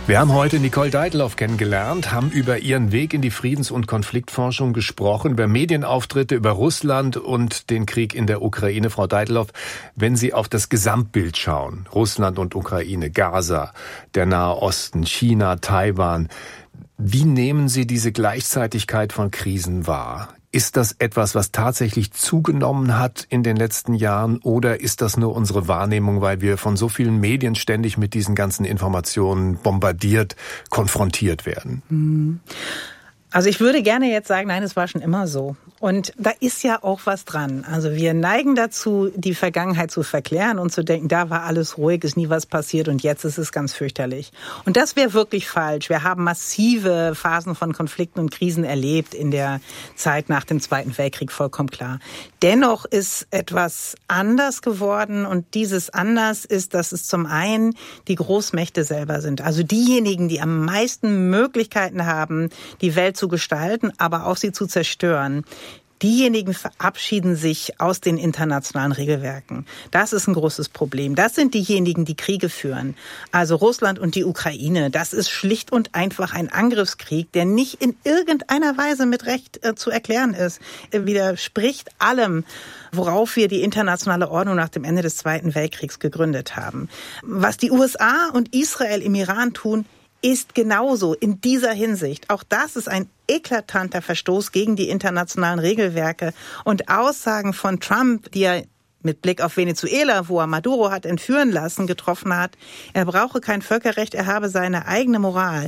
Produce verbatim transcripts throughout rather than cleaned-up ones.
Wir haben heute Nicole Deitelhoff kennengelernt, haben über ihren Weg in die Friedens- und Konfliktforschung gesprochen, über Medienauftritte, über Russland und den Krieg in der Ukraine. Frau Deitelhoff, wenn Sie auf das Gesamtbild schauen, Russland und Ukraine, Gaza, der Nahe Osten, China, Taiwan, wie nehmen Sie diese Gleichzeitigkeit von Krisen wahr? Ist das etwas, was tatsächlich zugenommen hat in den letzten Jahren, oder ist das nur unsere Wahrnehmung, weil wir von so vielen Medien ständig mit diesen ganzen Informationen bombardiert, konfrontiert werden? Mhm. Also ich würde gerne jetzt sagen, nein, es war schon immer so. Und da ist ja auch was dran. Also wir neigen dazu, die Vergangenheit zu verklären und zu denken, da war alles ruhig, ist nie was passiert und jetzt ist es ganz fürchterlich. Und das wäre wirklich falsch. Wir haben massive Phasen von Konflikten und Krisen erlebt in der Zeit nach dem Zweiten Weltkrieg, vollkommen klar. Dennoch ist etwas anders geworden, und dieses anders ist, dass es zum einen die Großmächte selber sind. Also diejenigen, die am meisten Möglichkeiten haben, die Welt zu gestalten, aber auch sie zu zerstören. Diejenigen verabschieden sich aus den internationalen Regelwerken. Das ist ein großes Problem. Das sind diejenigen, die Kriege führen. Also Russland und die Ukraine. Das ist schlicht und einfach ein Angriffskrieg, der nicht in irgendeiner Weise mit Recht äh, zu erklären ist. Er widerspricht allem, worauf wir die internationale Ordnung nach dem Ende des Zweiten Weltkriegs gegründet haben. Was die U S A und Israel im Iran tun, ist genauso in dieser Hinsicht. Auch das ist ein eklatanter Verstoß gegen die internationalen Regelwerke. Und Aussagen von Trump, die er mit Blick auf Venezuela, wo er Maduro hat entführen lassen, getroffen hat, er brauche kein Völkerrecht, er habe seine eigene Moral.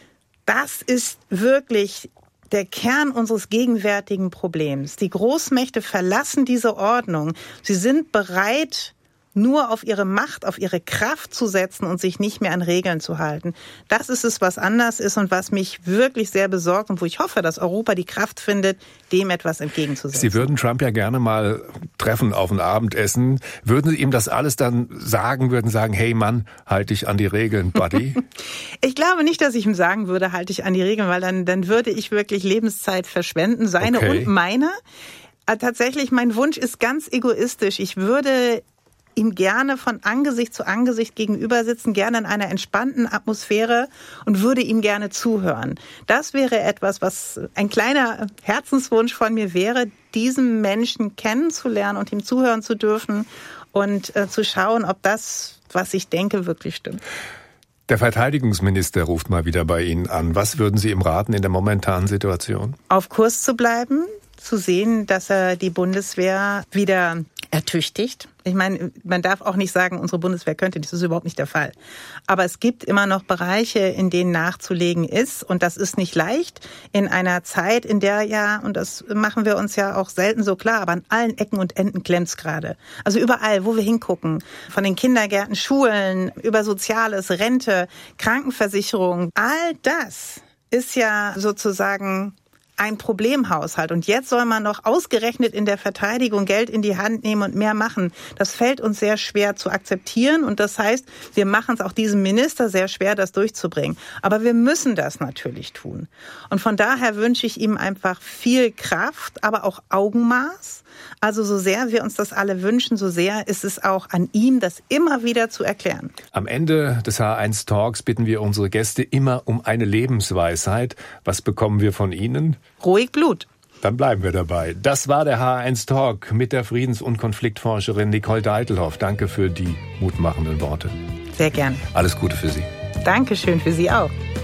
Das ist wirklich der Kern unseres gegenwärtigen Problems. Die Großmächte verlassen diese Ordnung. Sie sind bereit, nur auf ihre Macht, auf ihre Kraft zu setzen und sich nicht mehr an Regeln zu halten. Das ist es, was anders ist und was mich wirklich sehr besorgt und wo ich hoffe, dass Europa die Kraft findet, dem etwas entgegenzusetzen. Sie würden Trump ja gerne mal treffen auf ein Abendessen. Würden Sie ihm das alles dann sagen, würden sagen, hey Mann, halt dich an die Regeln, Buddy? Ich glaube nicht, dass ich ihm sagen würde, halt dich an die Regeln, weil dann, dann würde ich wirklich Lebenszeit verschwenden, seine okay. und meine. Tatsächlich, mein Wunsch ist ganz egoistisch. Ich würde ihm gerne von Angesicht zu Angesicht gegenüber sitzen, gerne in einer entspannten Atmosphäre, und würde ihm gerne zuhören. Das wäre etwas, was ein kleiner Herzenswunsch von mir wäre, diesen Menschen kennenzulernen und ihm zuhören zu dürfen und äh, zu schauen, ob das, was ich denke, wirklich stimmt. Der Verteidigungsminister ruft mal wieder bei Ihnen an. Was würden Sie ihm raten in der momentanen Situation? Auf Kurs zu bleiben, zu sehen, dass er die Bundeswehr wieder ertüchtigt. Ich meine, man darf auch nicht sagen, unsere Bundeswehr könnte, das ist überhaupt nicht der Fall. Aber es gibt immer noch Bereiche, in denen nachzulegen ist. Und das ist nicht leicht in einer Zeit, in der ja, und das machen wir uns ja auch selten so klar, aber an allen Ecken und Enden klemmt's gerade. Also überall, wo wir hingucken, von den Kindergärten, Schulen, über Soziales, Rente, Krankenversicherung, all das ist ja sozusagen ein Problemhaushalt. Und jetzt soll man noch ausgerechnet in der Verteidigung Geld in die Hand nehmen und mehr machen. Das fällt uns sehr schwer zu akzeptieren. Und das heißt, wir machen es auch diesem Minister sehr schwer, das durchzubringen. Aber wir müssen das natürlich tun. Und von daher wünsche ich ihm einfach viel Kraft, aber auch Augenmaß. Also so sehr wir uns das alle wünschen, so sehr ist es auch an ihm, das immer wieder zu erklären. Am Ende des H eins Talks bitten wir unsere Gäste immer um eine Lebensweisheit. Was bekommen wir von Ihnen? Ruhig Blut. Dann bleiben wir dabei. Das war der H eins Talk mit der Friedens- und Konfliktforscherin Nicole Deitelhoff. Danke für die mutmachenden Worte. Sehr gern. Alles Gute für Sie. Dankeschön, für Sie auch.